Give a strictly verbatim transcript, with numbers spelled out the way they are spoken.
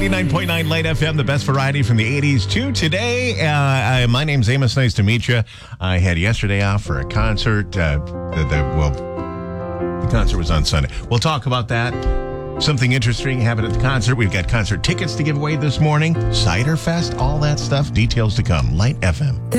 ninety-nine point nine Light F M, the best variety from the eighties to today. Uh, I, my name's Amos. Nice to meet you. I had yesterday off for a concert. Uh, the, the, well, the concert was on Sunday. We'll talk about that. Something interesting happened at the concert. We've got concert tickets to give away this morning. Cider Fest, all that stuff. Details to come. Light F M.